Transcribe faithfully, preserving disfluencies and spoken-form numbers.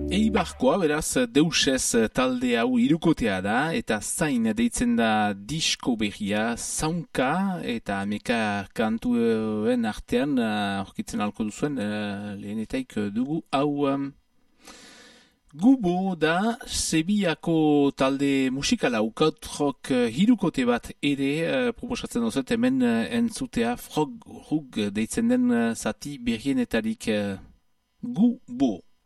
Eibarkoa, beraz, deusez talde hau hirukotea da, eta zain deitzen da disko berria, zaunka, eta ameka kantuen artean, aurkitzen uh, alko duzuen, uh, lehenetaik dugu hau... Um, Gubo da Sevillako talde musikala ukaut rock uh, hirukote bat ere uh, proposatzen duzet hemen uh, entzutea frog rug deitzen den uh, zati berrienetarik uh, Gubo.